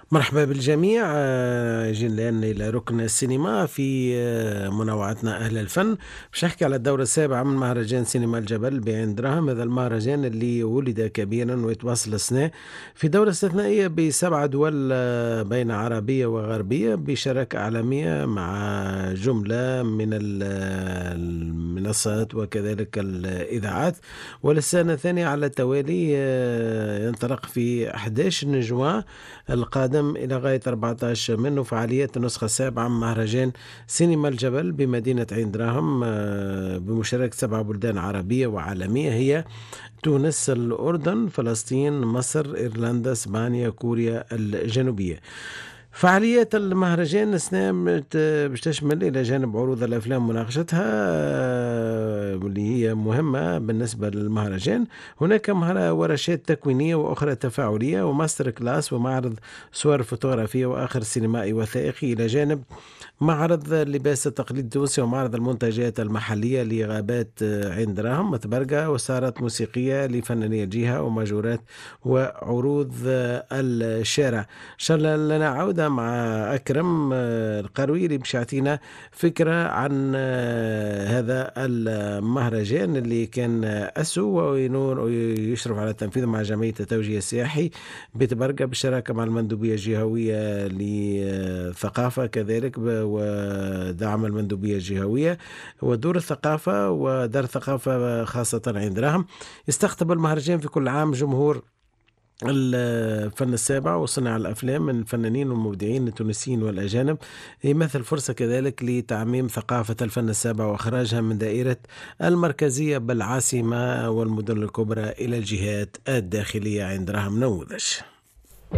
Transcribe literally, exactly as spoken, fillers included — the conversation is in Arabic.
مرحبا بالجميع. آه، جينا الآن إلى ركن السينما في آه، منوعتنا أهل الفن. باش نحكي على الدورة السابعة من مهرجان سينما الجبل بعين دراهم. هذا المهرجان اللي ولد كبيرا ويتواصل السنة في دورة استثنائية بسبع دول آه، بين عربية وغربية بشراكة عالمية مع جملة من ال- المنصات وكذلك الإذاعات. وللسنة الثانية على التوالي آه، ينطلق في أحد عشر جوان القادم إلى غاية أربعة عشر منه فعاليات النسخة السابعة من مهرجان سينما الجبل بمدينة عين دراهم آه، بمشاركة سبع بلدان عربية وعالمية هي تونس، الأردن، فلسطين، مصر، إيرلندا، إسبانيا، كوريا الجنوبية. فعاليات المهرجان السنة بت- باش تشمل إلى جانب عروض الأفلام مناقشتها آه، واللي هي مهمة بالنسبة للمهرجان. هناك مهر- ورشات تكوينية وأخرى تفاعلية وماستر كلاس ومعرض صور فوتوغرافية وآخر سينمائي وثائقي، إلى جانب معرض اللباس التقليدي التونسي ومعرض المنتجات المحلية لغابات آه، عين دراهم متبرقة وسهرات موسيقية لفناني الجهة وماجورات وعروض آه، الشارع. إن شاء الله لنا عودة مع أكرم آه، القروي اللي باش يعطينا فكرة عن آه، هذا المهرجان اللي كان آه، أسو وينور ويشرف على تنفيذه مع جمعية التوجيه السياحي بتبرقة بالشراكة مع المندوبية الجهوية للثقافة كذلك ب- ودعم المندوبية الجهوية ودور الثقافة ودار الثقافة خاصة عين دراهم. يستقطب المهرجان في كل عام جمهور الفن السابع وصناع الأفلام من الفنانين والمبدعين التونسيين والأجانب. يمثل فرصة كذلك لتعميم ثقافة الفن السابع وإخراجها من دائرة المركزية بالعاصمة والمدن الكبرى إلى الجهات الداخلية عند دراهم نموذج.